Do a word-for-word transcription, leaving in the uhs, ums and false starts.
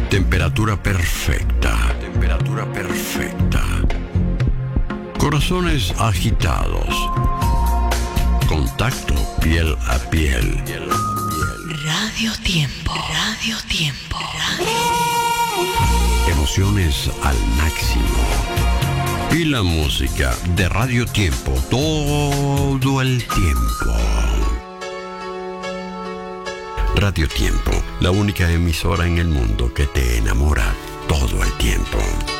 Temperatura perfecta. Temperatura perfecta. Corazones agitados. Contacto piel a piel. Radio Tiempo. Radio Tiempo. Radio. Emociones al máximo. Y la música de Radio Tiempo todo el tiempo. Radio Tiempo, la única emisora en el mundo que te enamora todo el tiempo.